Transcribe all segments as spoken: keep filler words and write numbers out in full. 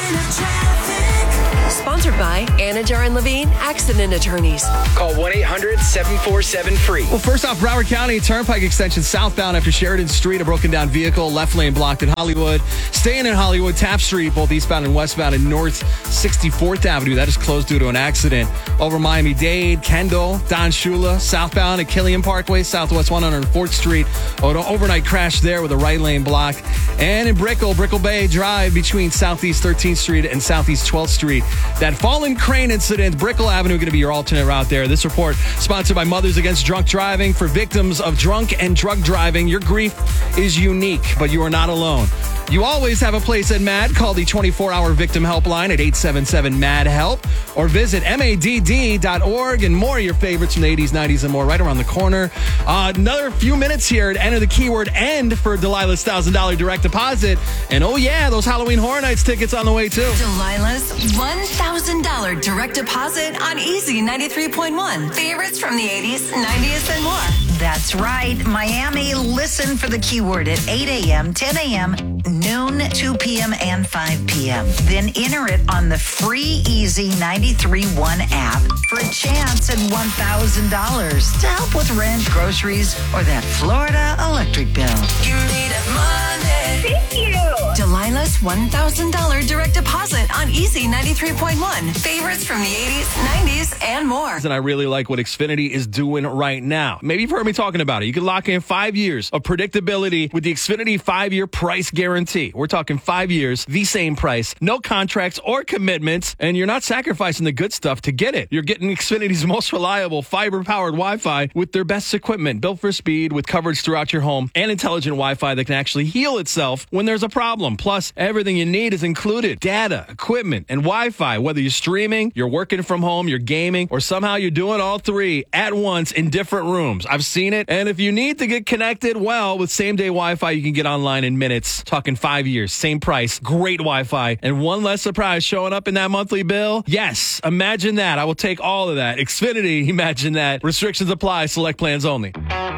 Sponsored by Anajar and Levine Accident Attorneys. Call one eight hundred seven four seven free. Well, first off, Broward County Turnpike extension southbound after Sheridan Street, a broken down vehicle, left lane blocked in Hollywood. Staying in Hollywood, Taft Street, both eastbound and westbound in North sixty-fourth Avenue. That is closed due to an accident. Over Miami-Dade, Kendall, Don Shula, southbound at Killian Parkway, southwest one hundred fourth Street. Oh, an overnight crash there with a right lane block. And in Brickell, Brickell Bay Drive between Southeast thirteenth Street and Southeast twelfth Street. That fallen crane incident, Brickell Avenue going to be your alternate route there. This report sponsored by Mothers Against Drunk Driving. For victims of drunk and drug driving, your grief is unique, but you are not alone. You always have a place at MAD. Call the twenty-four hour victim helpline at eight seven seven M A D HELP or visit M A D D dot org and more of your favorites from the eighties, nineties, and more right around the corner. Uh, another few minutes here to enter the keyword END for Delilah's one thousand dollars direct deposit. And oh yeah, those Halloween Horror Nights tickets on the way too. Delilah's one thousand dollars direct deposit on Easy ninety-three point one. Favorites from the eighties, nineties, and more. That's right. Miami, listen for the keyword at eight a.m., ten a.m., noon, two p.m., and five p.m. Then enter it on the free Easy ninety-three point one app for a chance at one thousand dollars to help with rent, groceries, or that Florida electric bill. You need a Monday. Thank you. Delilah's one thousand dollars direct deposit on Easy ninety-three point one. Favorites from the eighties, nineties, and more. And I really like what Xfinity is doing right now. Maybe you've heard me talking about it. You can lock in five years of predictability with the Xfinity five-year price guarantee. We're talking five years, the same price, no contracts or commitments, and you're not sacrificing the good stuff to get it. You're getting Xfinity's most reliable fiber-powered Wi-Fi with their best equipment, built for speed with coverage throughout your home and intelligent Wi-Fi that can actually heal itself when there's a problem. Plus, everything you need is included. Data, equipment, and Wi-Fi. Whether you're streaming, you're working from home, you're gaming, or somehow you're doing all three at once in different rooms. I've seen it. And if you need to get connected, well, with same-day Wi-Fi, you can get online in minutes. Talking five years, same price, great Wi-Fi, and one less surprise showing up in that monthly bill. Yes, imagine that. I will take all of that. Xfinity, imagine that. Restrictions apply. Select plans only.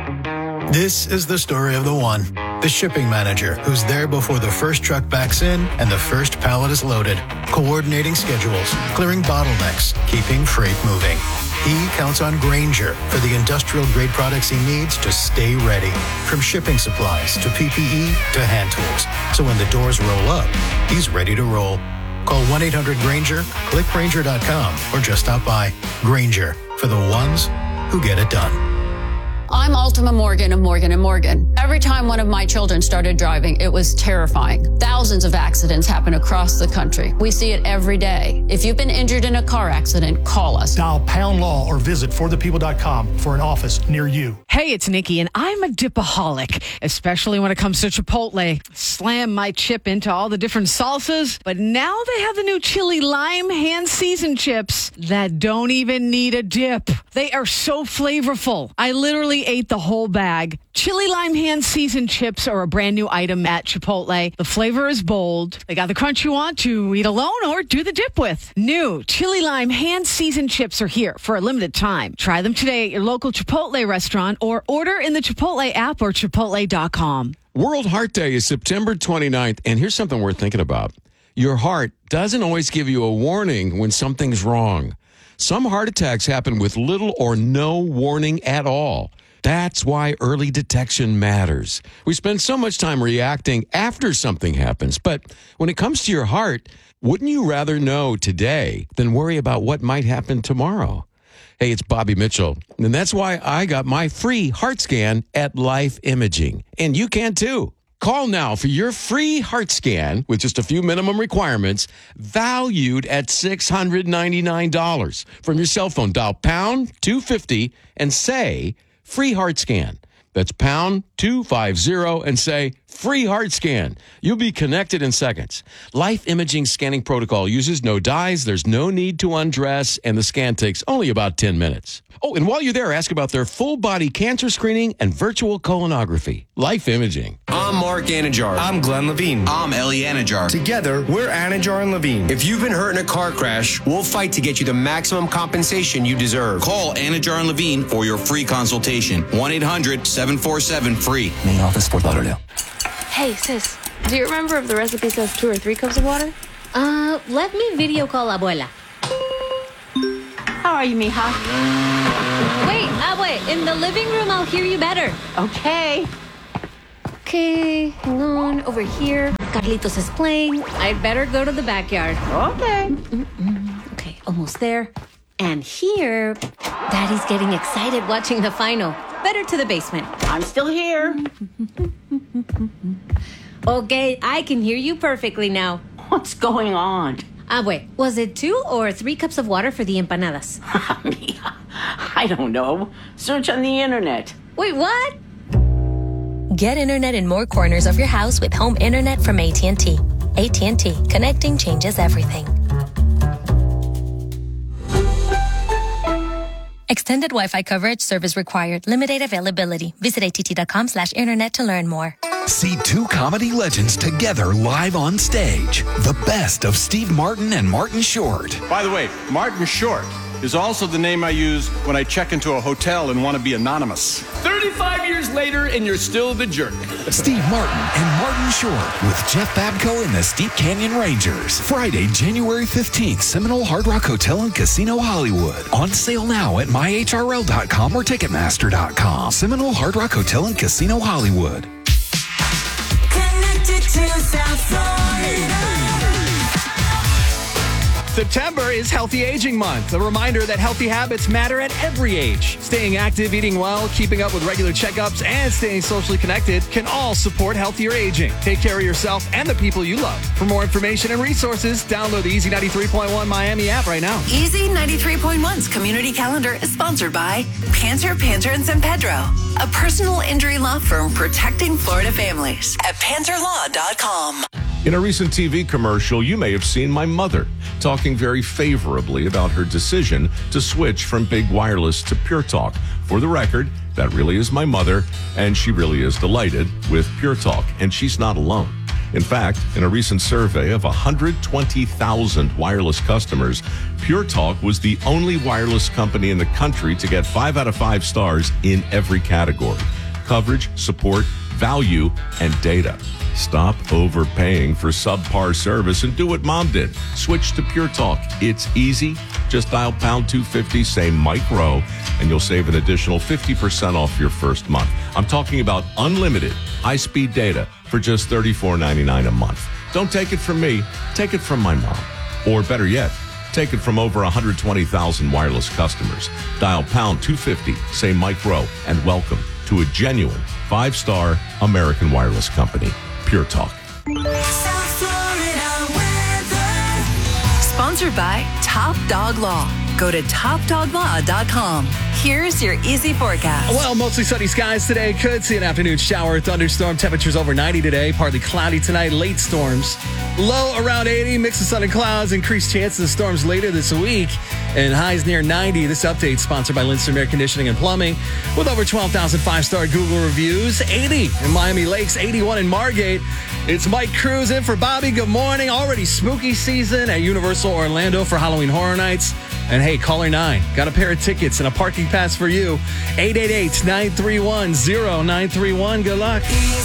This is the story of the one, the shipping manager, who's there before the first truck backs in and the first pallet is loaded, coordinating schedules, clearing bottlenecks, keeping freight moving. He counts on Grainger for the industrial-grade products he needs to stay ready, from shipping supplies to P P E to hand tools. So when the doors roll up, he's ready to roll. Call one eight hundred Grainger, click Grainger dot com, or just stop by. Grainger, for the ones who get it done. I'm Ultima Morgan of Morgan and Morgan. Every time one of my children started driving, it was terrifying. Thousands of accidents happen across the country. We see it every day. If you've been injured in a car accident, call us. Dial pound law or visit for the people dot com for an office near you. Hey, it's Nikki, and I'm a dipaholic, especially when it comes to Chipotle. Slam my chip into all the different salsas, but now they have the new chili lime hand seasoned chips that don't even need a dip. They are so flavorful. I literally ate the whole bag. Chili lime hand seasoned chips are a brand new item at Chipotle. The flavor is bold. They got the crunch you want to eat alone or do the dip with. New chili lime hand seasoned chips are here for a limited time. Try them today at your local Chipotle restaurant or order in the Chipotle app or chipotle dot com. World Heart Day is September twenty-ninth, and here's something worth thinking about. Your heart doesn't always give you a warning when something's wrong. Some heart attacks happen with little or no warning at all. That's why early detection matters. We spend so much time reacting after something happens, but when it comes to your heart, wouldn't you rather know today than worry about what might happen tomorrow? Hey, it's Bobby Mitchell, and that's why I got my free heart scan at Life Imaging, and you can too. Call now for your free heart scan with just a few minimum requirements, valued at six hundred ninety-nine dollars. From your cell phone, dial pound two fifty and say free heart scan. That's pound two fifty and say free heart scan. You'll be connected in seconds. Life Imaging scanning protocol uses no dyes. There's no need to undress, and the scan takes only about ten minutes. Oh, and while you're there, ask about their full-body cancer screening and virtual colonography. Life Imaging. I'm Mark Anajar. I'm Glenn Levine. I'm Ellie Anajar. Together, we're Anajar and Levine. If you've been hurt in a car crash, we'll fight to get you the maximum compensation you deserve. Call Anajar and Levine for your free consultation. one eight hundred seven four seven free. Main office, Fort Lauderdale. Hey, sis, do you remember if the recipe says two or three cups of water? Uh, let me video call Abuela. How are you, mija? Wait, Abue, in the living room, I'll hear you better. Okay. Okay, hang on. Over here, Carlitos is playing. I'd better go to the backyard. Okay. Mm-mm-mm. Okay, almost there. And here, Daddy's getting excited watching the final. Better to the basement. I'm still here. Okay, I can hear you perfectly now. What's going on? Abue, was it two or three cups of water for the empanadas? Mija, I don't know. Search on the internet. Wait, what? Get internet in more corners of your house with home internet from A T and T. A T and T. Connecting changes everything. Extended Wi-Fi coverage, service required. Limited availability. Visit att.com slash internet to learn more. See two comedy legends together live on stage. The best of Steve Martin and Martin Short. By the way, Martin Short is also the name I use when I check into a hotel and want to be anonymous. thirty-five years later, and you're still the jerk. Steve Martin and Martin Short with Jeff Babko and the Steep Canyon Rangers. Friday, January fifteenth, Seminole Hard Rock Hotel and Casino Hollywood. On sale now at my H R L dot com or Ticketmaster dot com. Seminole Hard Rock Hotel and Casino Hollywood. Connected to South Florida. September is Healthy Aging Month, a reminder that healthy habits matter at every age. Staying active, eating well, keeping up with regular checkups, and staying socially connected can all support healthier aging. Take care of yourself and the people you love. For more information and resources, download the Easy ninety-three point one Miami app right now. Easy ninety-three point one's community calendar is sponsored by Panter, Panter and San Pedro, a personal injury law firm protecting Florida families at panter law dot com. In a recent T V commercial, you may have seen my mother talking very favorably about her decision to switch from big wireless to Pure Talk. For the record, that really is my mother, and she really is delighted with Pure Talk, and she's not alone. In fact, in a recent survey of one hundred twenty thousand wireless customers, Pure Talk was the only wireless company in the country to get five out of five stars in every category: coverage, support, value, and data. Stop overpaying for subpar service and do what Mom did. Switch to Pure Talk. It's easy. Just dial pound two fifty, say Mike Rowe, and you'll save an additional fifty percent off your first month. I'm talking about unlimited high-speed data for just thirty-four ninety-nine a month. Don't take it from me. Take it from my mom. Or better yet, take it from over one hundred twenty thousand wireless customers. Dial pound two fifty, say Mike Rowe, and welcome to a genuine five-star American wireless company. Pure Talk. South Florida weather. Sponsored by Top Dog Law. Go to top dog law dot com. Here's your easy forecast. Well, mostly sunny skies today. Could see an afternoon shower, thunderstorm. Temperatures over ninety today. Partly cloudy tonight. Late storms. Low around eighty. Mix of sun and clouds. Increased chances of storms later this week. And highs near ninety. This update sponsored by Lindstrom Air Conditioning and Plumbing. With over twelve thousand five-star Google reviews. eighty in Miami Lakes. eighty-one in Margate. It's Mike Cruz in for Bobby. Good morning. Already spooky season at Universal Orlando for Halloween Horror Nights. And hey, caller nine, got a pair of tickets and a parking pass for you. eight eight eight, nine three one, zero nine three one. Good luck.